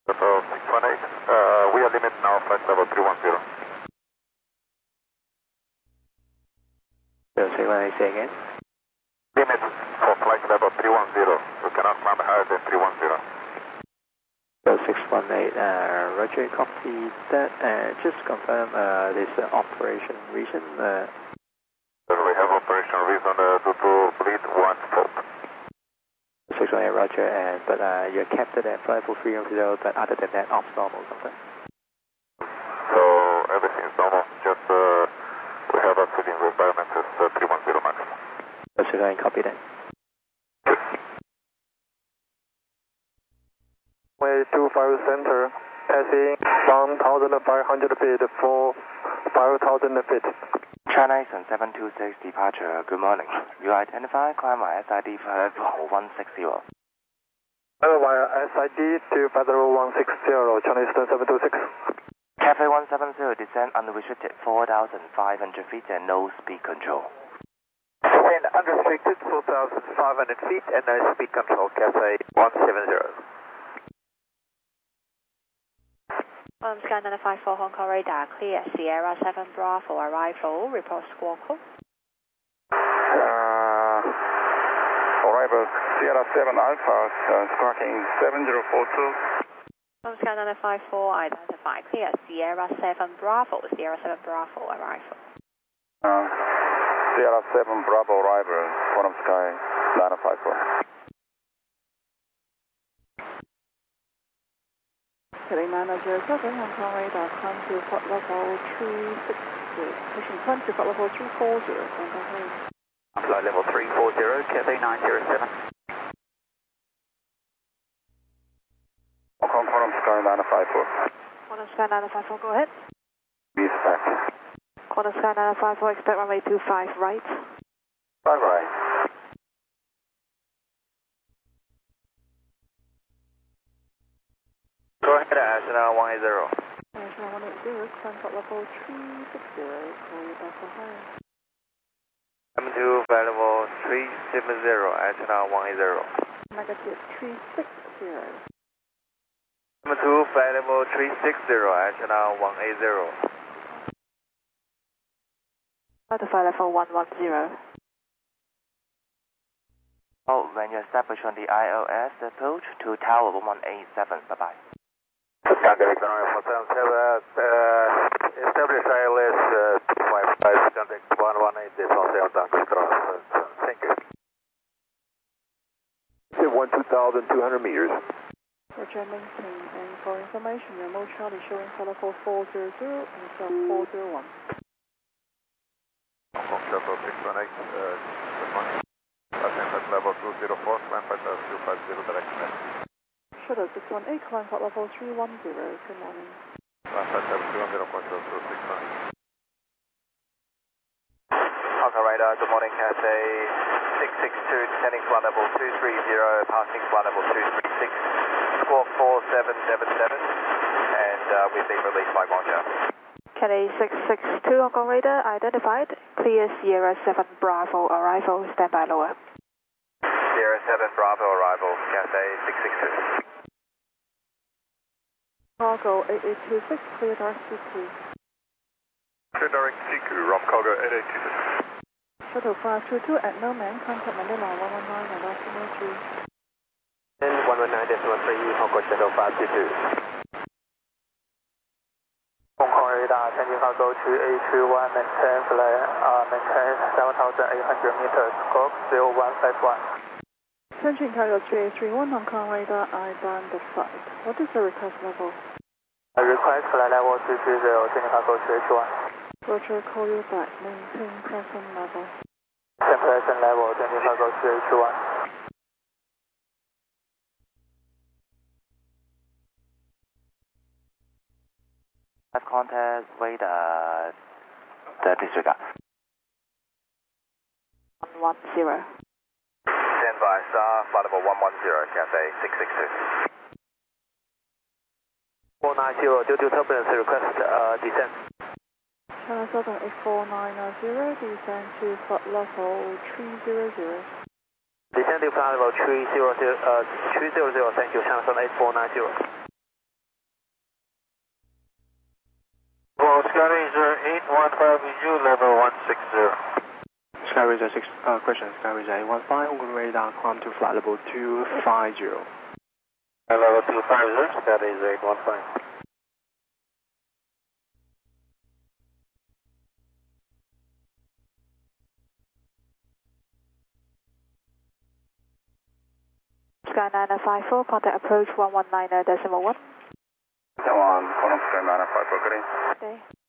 Level 618, we are limit now, flight level 310. 618, say again. Limit for flight level 310. We cannot climb higher than 310. 618, Roger, copy that. Just confirm this operation reason. We have operation reason due to bleed one fault. 618, Roger, but you're capped at flight level 310, but other than that, ops normal, confirm. So everything is normal, just we have a feeding requirement is 310 maximum. 618, copy that. Way 25 center, passing 1,500 feet for 5,000 feet. China Eastern 726 departure, good morning. You identify climber SID flight level 160. Via SID to Federal 160, China Eastern 726. Cafe 170, descend unrestricted 4,500 feet and no speed control. Descend unrestricted 4,500 feet and no speed control, Cafe 170. Sky 954 Hong Kong radar, clear Sierra 7 Bravo, arrival, report squawk code. Arrival Sierra 7 Alpha, squawking 7042. Sky 954, identify, clear Sierra 7 Bravo, Sierra 7 Bravo, arrival. Sierra 7 Bravo, arrival, Quantum Sky 954. Heading manager 7 Hong Kong radar, climb to flight level 360. Pushing climb to flight level 340. Flight level 340, Cathay 907. Hong Kong Quantum Sky 954. Quantum Sky 954, go ahead. Respect. Quantum Sky 954, expect runway 25 right. Bye bye. Go ahead, National 180. National 180, climb flight level 360. Call you back for higher. I'm to flight level 370, National 180. Negative 360. I'm to flight level 360, National 180. To flight level 110. Oh, when you establish on the ILS, approach to Tower 187. Bye-bye. Tango Economic Hotels have established ILS 255, contact 118, on sail Tango Economic. Thank you. 12,200 meters. Roger, maintain. And for information, your mode chart is showing flight level 400 and sub 401. Hong Kong Shuttle 618, good morning. Ascent level 204, climb flight level 250, direct connect. Shuttle 618, climb flight level 310. Good morning. Climb flight level 210, control 269. Hong Kong radar, good morning, Cathay 662, descending flight level 230, passing flight level 236, squawk 4777, and we've been released by Guangzhou. Cathay 662 Hong Kong radar identified. Clear Sierra 7 Bravo arrival. Stand by lower. Sierra 7 Bravo arrival. Cathay 662. Cargo 8826. Clear direct CQ. Clear direct CQ. Rom Cargo 8826. Shuttle 522 at no man. Contact Manila 119 and Altimeter 3. 119.3 Hong Kong Shuttle 522. Hong Kong radar, changing cargo to A21, maintain flight, maintain 7,800 meters, squawk 0151. Changing cargo to A31 Hong Kong radar, identified. What is the request level? Request flight level 230, changing cargo to H1. Roger, call you back. Maintain present level. Present level, changing cargo to H1. Contact radar, the disregard. 110. Stand by, star, flight level 110, Cathay 662. 490, due to turbulence, request descent. China Southern 84990, descend to flight level 300. Descend to flight level 300, thank you, China Southern 8490. 995 with you, level 160. Skyracer 6, question, Skyracer 815, Hong Kong radar, climb to flight level 250. Level 250, Skyracer 815. Sky 954, contact approach 119.1. Come on, Sky 954, good day. Okay.